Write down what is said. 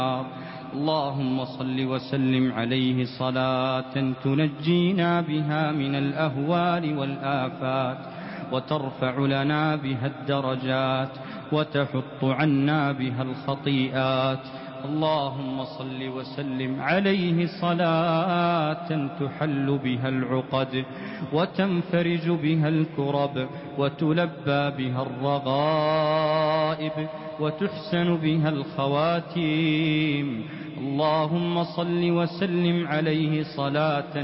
اللهم صل وسلم عليه صلاة تنجينا بها من الأهوال والآفات وترفع لنا بها الدرجات وتحط عنا بها الخطيئات. اللهم صل وسلم عليه صلاة تحل بها العقد وتنفرج بها الكرب وتلبى بها الرغائب وتحسن بها الخواتيم. اللهم صل وسلم عليه صلاة